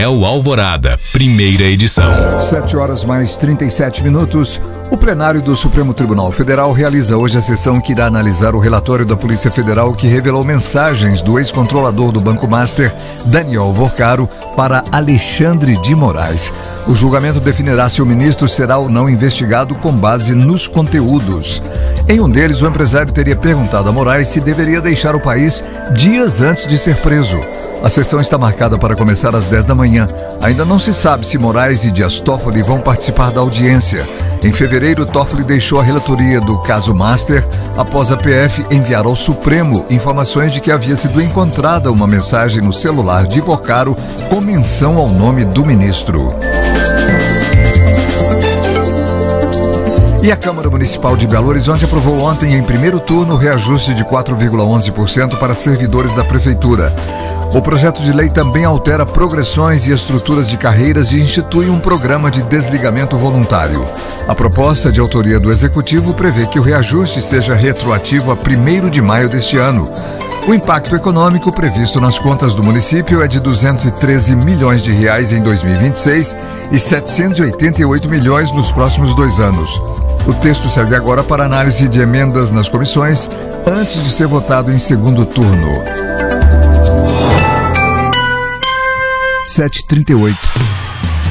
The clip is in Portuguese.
Coronel Alvorada, primeira edição. 7h mais 37. O plenário do Supremo Tribunal Federal realiza hoje a sessão que irá analisar o relatório da Polícia Federal que revelou mensagens do ex-controlador do Banco Master, Daniel Vorcaro, para Alexandre de Moraes. O julgamento definirá se o ministro será ou não investigado com base nos conteúdos. Em um deles, o empresário teria perguntado a Moraes se deveria deixar o país dias antes de ser preso. A sessão está marcada para começar às 10 da manhã. Ainda não se sabe se Moraes e Dias Toffoli vão participar da audiência. Em fevereiro, Toffoli deixou a relatoria do caso Master após a PF enviar ao Supremo informações de que havia sido encontrada uma mensagem no celular de Vorcaro com menção ao nome do ministro. E a Câmara Municipal de Belo Horizonte aprovou ontem, em primeiro turno, o reajuste de 4,11% para servidores da Prefeitura. O projeto de lei também altera progressões e estruturas de carreiras e institui um programa de desligamento voluntário. A proposta, de autoria do Executivo, prevê que o reajuste seja retroativo a 1º de maio deste ano. O impacto econômico previsto nas contas do município é de R$ 213 milhões em 2026 e 788 milhões nos próximos 2 anos. O texto segue agora para análise de emendas nas comissões antes de ser votado em segundo turno. 7h38.